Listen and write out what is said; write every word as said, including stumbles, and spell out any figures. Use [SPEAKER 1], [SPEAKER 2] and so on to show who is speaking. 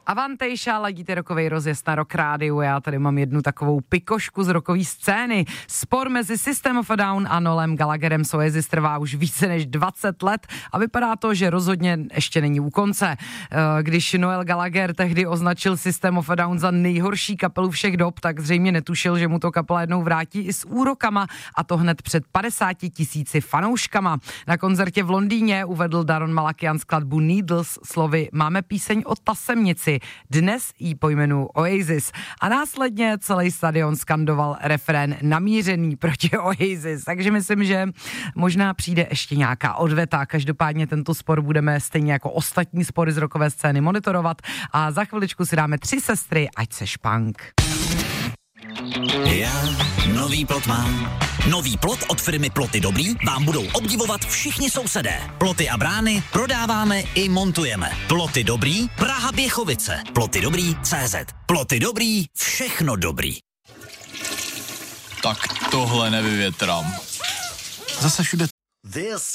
[SPEAKER 1] Avantejša, ladíte rokovej rozjezd na Rock Rádiu. Já tady mám jednu takovou pikošku z rokový scény. Spor mezi System of a Down a Noelem Gallagherem z Oasis trvá už více než dvacet let a vypadá to, že rozhodně ještě není u konce. Když Noel Gallagher tehdy označil System of a Down za nejhorší kapelu všech dob, tak zřejmě netušil, že mu to kapela jednou vrátí i s úrokama, a to hned před padesáti tisíci fanouškama. Na koncertě v Londýně uvedl Daron Malakian skladbu Needles slovy "Máme píseň o tasemnici, dnes jí pojmenuji Oasis", a následně celý stadion skandoval refrén namířený proti Oasis, takže myslím, že možná přijde ještě nějaká odveta. Každopádně tento spor budeme stejně jako ostatní spory z rockové scény monitorovat a za chviličku si dáme Tři sestry, ať seš punk.
[SPEAKER 2] Já nový plot mám. Nový plot od firmy Ploty Dobrý vám budou obdivovat všichni sousedé. Ploty a brány prodáváme i montujeme. Ploty Dobrý, Praha Běchovice. Ploty Dobrý C Z. Ploty Dobrý, všechno dobrý.
[SPEAKER 3] Tak tohle nevyvětrám. Zase všude.
[SPEAKER 4] This